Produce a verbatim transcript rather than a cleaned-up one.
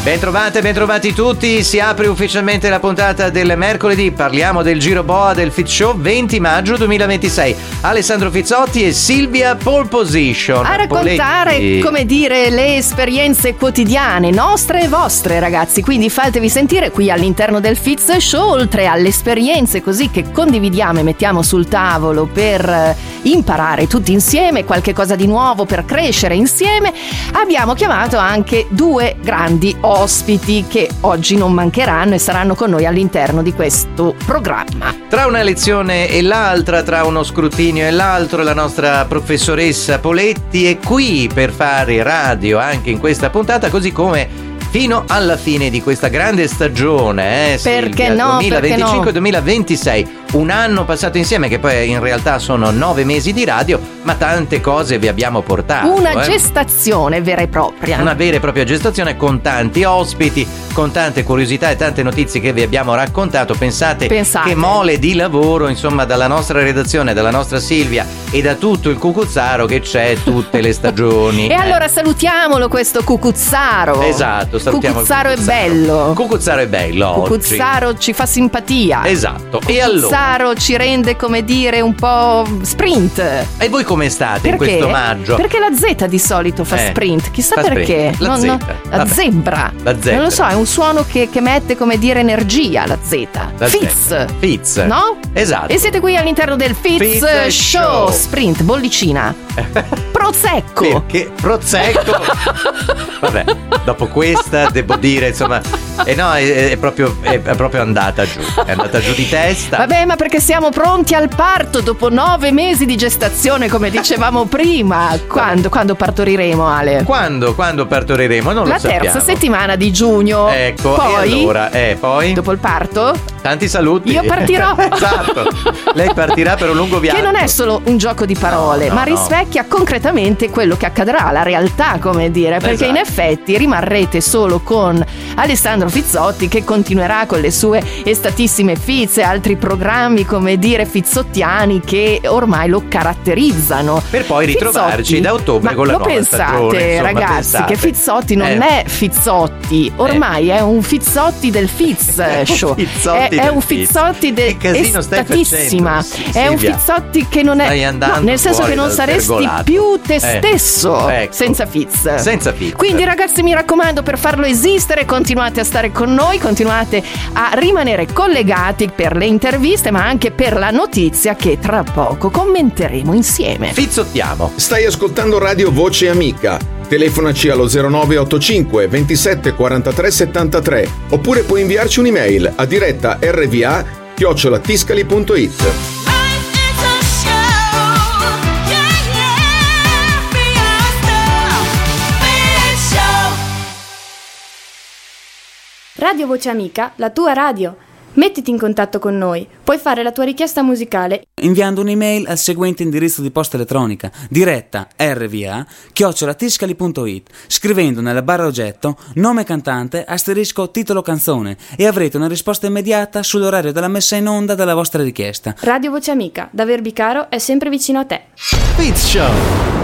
Bentrovate, bentrovati tutti, si apre ufficialmente la puntata del mercoledì, parliamo del Giro Boa del Fitz Show venti maggio duemilaventisei. Alessandro Fizzotti e Silvia Pole Position. A raccontare, Poletti. come dire, le esperienze quotidiane, nostre e vostre ragazzi, quindi fatevi sentire qui all'interno del Fitz Show, oltre alle esperienze così che condividiamo e mettiamo sul tavolo per imparare tutti insieme, qualche cosa di nuovo per crescere insieme, abbiamo chiamato anche due grandi ospiti che oggi non mancheranno e saranno con noi all'interno di questo programma. Tra una lezione e l'altra, tra uno scrutinio e l'altro, la nostra professoressa Poletti è qui per fare radio anche in questa puntata, così come fino alla fine di questa grande stagione, eh, perché Silvia, no, duemilaventicinque duemilaventisei, un anno passato insieme che poi in realtà sono nove mesi di radio, ma tante cose vi abbiamo portato. Una eh. gestazione vera e propria. Una vera e propria gestazione con tanti ospiti, con tante curiosità e tante notizie che vi abbiamo raccontato. Pensate, Pensate. che mole di lavoro, insomma, dalla nostra redazione, dalla nostra Silvia e da tutto il cucuzzaro che c'è tutte le stagioni. E eh. allora salutiamolo questo cucuzzaro. Esatto, salutiamo Cucuzzaro il è bello. Cucuzzaro è bello oggi. Cucuzzaro ci fa simpatia. Esatto. E allora? Cucuzzaro ci rende, come dire, un po' sprint. E voi come state Perché? in questo maggio? Perché la Z di solito fa Eh, sprint. Chissà fa perché. sprint. La Non- Z. non- la Vabbè. zebra. La zebra. Non lo so, è un suono che, che mette, come dire, energia, la Z. La Fitz. Z. Fitz. No? Esatto. E siete qui all'interno del Fitz, Fitz Show. Show. Sprint, bollicina. Prosecco. Perché Prosecco. Vabbè, dopo questa devo dire, insomma, eh no, è, è proprio è, è proprio andata giù. È andata giù di testa. Vabbè, ma perché siamo pronti al parto dopo nove mesi di gestazione, come dicevamo prima. Quando, quando partoriremo, Ale? Quando, quando partoriremo? Non La lo sappiamo. terza settimana di giugno. Ecco, Poi, e allora, eh, poi? dopo il parto, Tanti saluti. io partirò. Esatto. Lei partirà per un lungo viaggio. che non è solo un gioco di parole, No, no, ma no. rispecchia concretamente quello che accadrà, la realtà, come dire, perché Esatto. in effetti rimarrete solo con Alessandro Fizzotti, che continuerà con le sue estatissime Fizz e altri programmi, come dire, fizzottiani, che ormai lo caratterizzano. Per poi ritrovarci Fizzotti, da ottobre ma con la lo nuova pensate, stagione, insomma, ragazzi, pensate. che Fizzotti non Eh. è Fizzotti, ormai è un Fizzotti del Fizz Show. Fizzotti è, è del un Fizz. Fizzotti del Che casino stai estatissima. facendo, È un Silvia? Fizzotti che non è, Stai andando no, nel senso fuori che non dal saresti pergolato. più te Eh. stesso Ecco. senza Fizz. Senza Fizz. Quindi ragazzi, mi raccomando, per farlo esistere continuate a stare con noi, continuate a rimanere collegati per le interviste, ma anche per la notizia che tra poco commenteremo insieme. Fizzottiamo. Stai ascoltando Radio Voce Amica. Telefonaci allo zero nove otto cinque ventisette quarantatré settantatré oppure puoi inviarci un'email a diretta rva chiocciola tiscali punto it. Radio Voce Amica, la tua radio. Mettiti in contatto con noi. Puoi fare la tua richiesta musicale inviando un'email al seguente indirizzo di posta elettronica: diretta rva chiocciola tiscali punto it, scrivendo nella barra oggetto nome cantante asterisco titolo canzone, e avrete una risposta immediata sull'orario della messa in onda della vostra richiesta. Radio Voce Amica, da Verbicaro è sempre vicino a te. Fitz Show.